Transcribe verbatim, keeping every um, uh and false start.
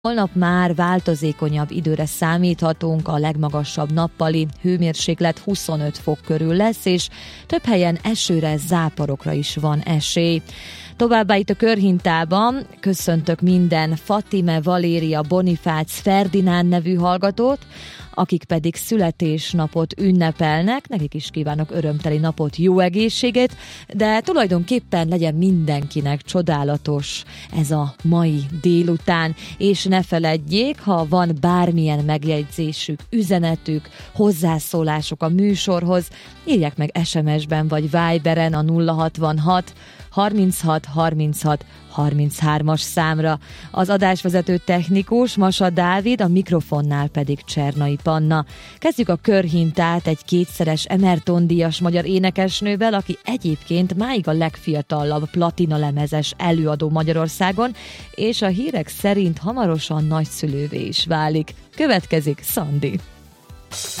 Holnap már változékonyabb időre számíthatunk, a legmagasabb nappali hőmérséklet huszonöt fok körül lesz, és több helyen esőre, záporokra is van esély. Továbbá itt a Körhintában köszöntök minden Fatime, Valéria, Bonifác, Ferdinánd nevű hallgatót, akik pedig születésnapot ünnepelnek, nekik is kívánok örömteli napot, jó egészséget, de tulajdonképpen legyen mindenkinek csodálatos ez a mai délután, és ne feledjék, ha van bármilyen megjegyzésük, üzenetük, hozzászólások a műsorhoz, írják meg es em es-ben vagy Viberen a nulla hatvanhat harminchat harminchat harminchárom-as számra. Az adásvezető technikus Masa Dávid, a mikrofonnál pedig Csernai Panna. Kezdjük a Körhintát egy kétszeres Emerton-díjas magyar énekesnővel, aki egyébként máig a legfiatalabb platinalemezes előadó Magyarországon, és a hírek szerint hamarosan nagyszülővé is válik. Következik Szandi.